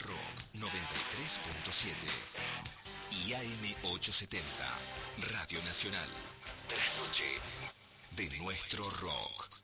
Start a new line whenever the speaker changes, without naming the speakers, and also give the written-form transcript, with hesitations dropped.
Rock 93.7 y AM 870, Radio Nacional. Trasnoche de nuestro rock.